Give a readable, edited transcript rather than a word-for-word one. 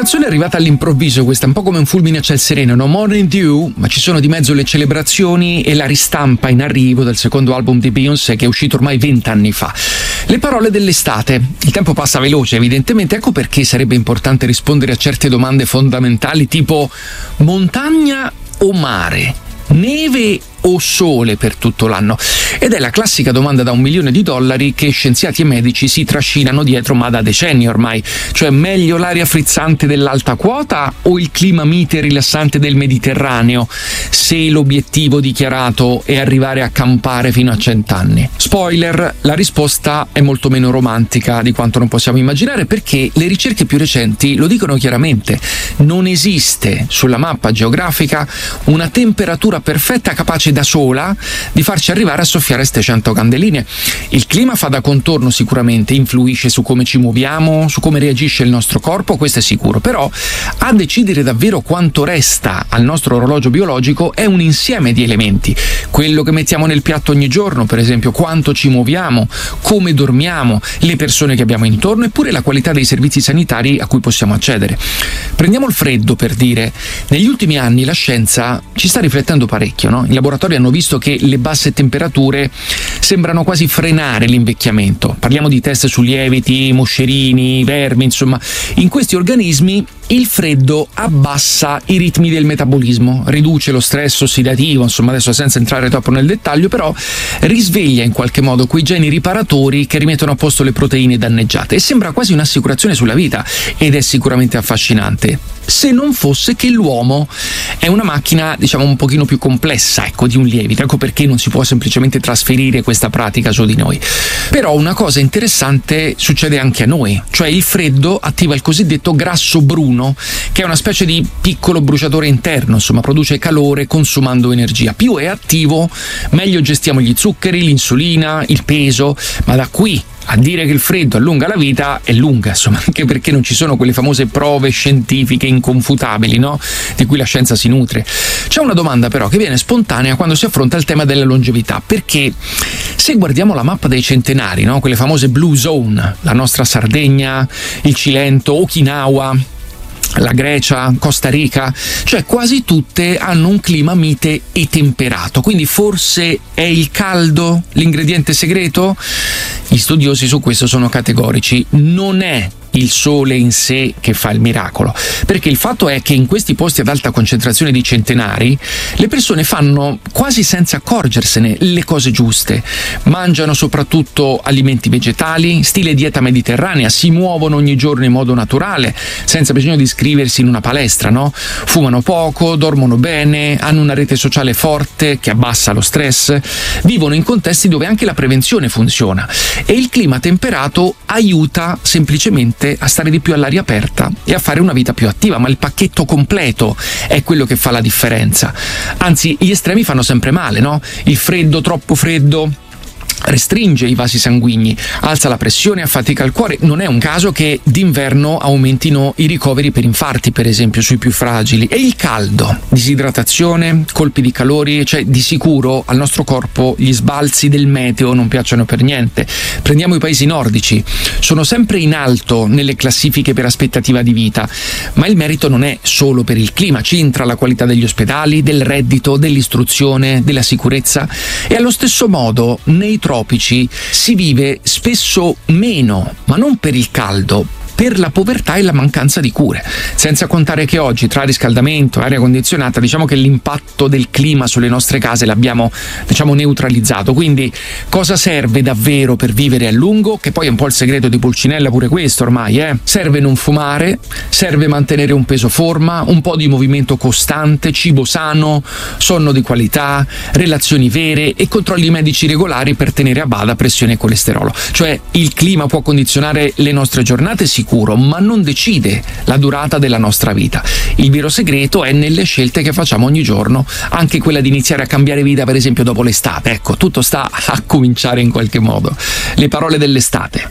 canzone è arrivata all'improvviso, questa un po' come un fulmine a ciel sereno, no Morning Dew, ma ci sono di mezzo le celebrazioni e la ristampa in arrivo del secondo album di Beyoncé che è uscito ormai 20 anni fa. Le parole dell'estate. Il tempo passa veloce, evidentemente, ecco perché sarebbe importante rispondere a certe domande fondamentali tipo montagna o mare, neve o sole per tutto l'anno? Ed è la classica domanda da $1 milione che scienziati e medici si trascinano dietro ma da decenni ormai, cioè meglio l'aria frizzante dell'alta quota o il clima mite e rilassante del Mediterraneo, se l'obiettivo dichiarato è arrivare a campare fino a 100 anni? Spoiler, la risposta è molto meno romantica di quanto non possiamo immaginare, perché le ricerche più recenti lo dicono chiaramente: non esiste sulla mappa geografica una temperatura perfetta capace da sola di farci arrivare a soffiare ste 100 candeline. Il clima fa da contorno sicuramente, influisce su come ci muoviamo, su come reagisce il nostro corpo, questo è sicuro, però a decidere davvero quanto resta al nostro orologio biologico è un insieme di elementi: quello che mettiamo nel piatto ogni giorno, per esempio, quanto ci muoviamo, come dormiamo, le persone che abbiamo intorno, eppure la qualità dei servizi sanitari a cui possiamo accedere. Prendiamo il freddo per dire. Negli ultimi anni la scienza ci sta riflettendo parecchio, no? I laboratori hanno visto che le basse temperature sembrano quasi frenare l'invecchiamento. Parliamo di test su lieviti, moscerini, vermi, insomma. In questi organismi il freddo abbassa i ritmi del metabolismo, riduce lo stress ossidativo, insomma, adesso senza entrare troppo nel dettaglio, però risveglia in qualche modo quei geni riparatori che rimettono a posto le proteine danneggiate e sembra quasi un'assicurazione sulla vita, ed è sicuramente affascinante. Se non fosse che l'uomo è una macchina, diciamo, un pochino più complessa, ecco, di un lievito, ecco perché non si può semplicemente trasferire questa pratica su di noi. Però una cosa interessante succede anche a noi, cioè il freddo attiva il cosiddetto grasso bruno, che è una specie di piccolo bruciatore interno, insomma, produce calore consumando energia. Più è attivo, meglio gestiamo gli zuccheri, l'insulina, il peso, ma da qui a dire che il freddo allunga la vita è lunga, insomma, anche perché non ci sono quelle famose prove scientifiche inconfutabili, no? Di cui la scienza si nutre. C'è una domanda però che viene spontanea quando si affronta il tema della longevità, perché se guardiamo la mappa dei centenari, no? Quelle famose Blue Zone, la nostra Sardegna, il Cilento, Okinawa, la Grecia, Costa Rica, cioè quasi tutte hanno un clima mite e temperato. Quindi forse è il caldo l'ingrediente segreto? Gli studiosi su questo sono categorici: non è il sole in sé che fa il miracolo, perché il fatto è che in questi posti ad alta concentrazione di centenari le persone fanno quasi senza accorgersene le cose giuste, mangiano soprattutto alimenti vegetali, stile dieta mediterranea, si muovono ogni giorno in modo naturale senza bisogno di iscriversi in una palestra, no? Fumano poco, dormono bene, hanno una rete sociale forte che abbassa lo stress, vivono in contesti dove anche la prevenzione funziona, e il clima temperato aiuta semplicemente a stare di più all'aria aperta e a fare una vita più attiva, ma il pacchetto completo è quello che fa la differenza. Anzi, gli estremi fanno sempre male, no? Il freddo, troppo freddo, restringe i vasi sanguigni, alza la pressione, affatica il cuore. Non è un caso che d'inverno aumentino i ricoveri per infarti, per esempio, sui più fragili. E il caldo, disidratazione, colpi di calori, cioè di sicuro al nostro corpo gli sbalzi del meteo non piacciono per niente. Prendiamo i paesi nordici, sono sempre in alto nelle classifiche per aspettativa di vita, ma il merito non è solo per il clima, ci entra la qualità degli ospedali, del reddito, dell'istruzione, della sicurezza, e allo stesso modo nei tropici si vive spesso meno, ma non per il caldo, per la povertà e la mancanza di cure. Senza contare che oggi, tra riscaldamento e aria condizionata, diciamo che l'impatto del clima sulle nostre case l'abbiamo, neutralizzato. Quindi cosa serve davvero per vivere a lungo? Che poi è un po' il segreto di Pulcinella pure questo ormai, Serve non fumare, serve mantenere un peso forma, un po' di movimento costante, cibo sano, sonno di qualità, relazioni vere e controlli medici regolari per tenere a bada pressione e colesterolo. Cioè, il clima può condizionare le nostre giornate, sicuro, ma non decide la durata della nostra vita. Il vero segreto è nelle scelte che facciamo ogni giorno, anche quella di iniziare a cambiare vita, per esempio dopo l'estate. Ecco, tutto sta a cominciare in qualche modo. Le parole dell'estate.